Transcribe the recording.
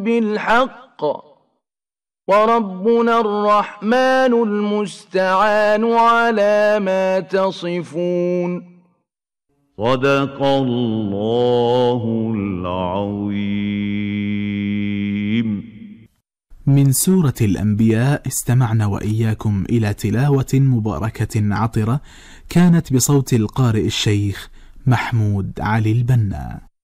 بالحق وربنا الرحمن المستعان على ما تصفون. صدق الله العظيم. من سورة الأنبياء استمعنا وإياكم إلى تلاوة مباركة عطرة كانت بصوت القارئ الشيخ محمود علي البنا.